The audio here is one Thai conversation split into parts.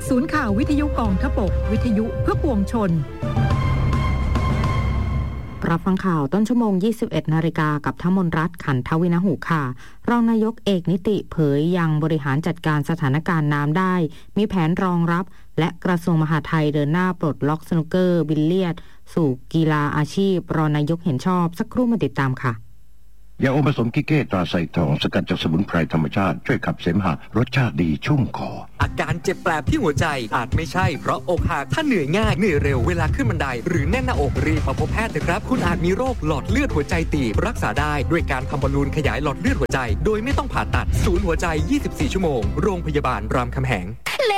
ศูนย์ข่าววิทยุกองทพบกวิทยุเพื่อปวงชนรับฟังข่าวต้นชั่วโมง 21 นาฬิกากับธมนรัตน์ ขันทวินหุค่ะรองนายกเอกนิติเผยยังบริหารจัดการสถานการณ์น้ำได้มีแผนรองรับและกระทรวงมหาดไทยเดินหน้าปลดล็อกสนุกเกอร์บิลเลียดสู่กีฬาอาชีพรองนายกเห็นชอบสักครู่มาติดตามค่ะยาอมผสมกิเก้ตราไซทองสกัดจากสมุนไพรธรรมชาติช่วยขับเสมหะรสชาติดีชุ่มคออาการเจ็บแปลบที่หัวใจอาจไม่ใช่เพราะอกหักถ้าเหนื่อยง่ายเหนื่อยเร็วเวลาขึ้นบันไดหรือแน่นหน้าอกรีบมาพบแพทย์เถอะครับคุณอาจมีโรคหลอดเลือดหัวใจตีบรักษาได้ด้วยการทำบอลลูนขยายหลอดเลือดหัวใจโดยไม่ต้องผ่าตัดศูนย์หัวใจ24ชั่วโมงโรงพยาบาลรามคำแหง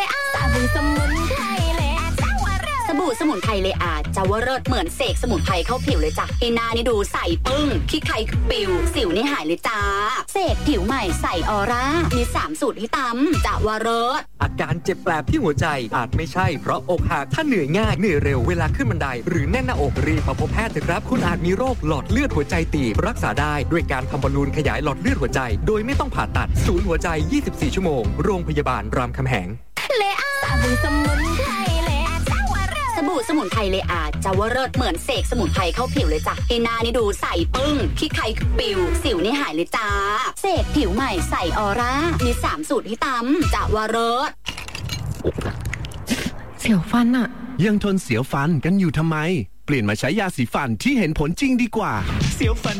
สบู่สมุนไพรเลอาจาวเลิศเหมือนเสกสมุนไพรเข้าผิวเลยจ้ะอีนานี่ดูใส่ปึ้งขี้ไข่ปิวสิวนี่หายเลยจ้าเสกผิวใหม่ใส่ออร่ามี3สูตรที่ตำจาวเลิศอาการเจ็บแปลบที่หัวใจอาจไม่ใช่เพราะอกหักถ้าเหนื่อยง่ายเหนื่อยเร็วเวลาขึ้นบันไดหรือแน่นหน้าอกรีบมาพบแพทย์เถอะครับคุณอาจมีโรคหลอดเลือดหัวใจตีบรักษาได้ด้วยการทำบอลลูนขยายหลอดเลือดหัวใจโดยไม่ต้องผ่าตัดศูนย์หัวใจ24ชั่วโมงโรงพยาบาลรามคำแหงเลอาสบู่สมุนไพรสบู่สมุนไพรเลอาจาวเลิศเหมือนเสกสมุนไพรเข้าผิวเลยจ้ะอีนานี่ดูใส่ปึ้งขี้ไข่ปิวสิวนี่หายเลยจ้าเสกผิวใหม่ใส่ออร่ามี3สูตรที่ตำจาวเลิศเสียวฟันอะยังทนเสียวฟันกันอยู่ทำไมเปลี่ยนมาใช้ยาสีฟันที่เห็นผลจริงดีกว่าเสียวฟัน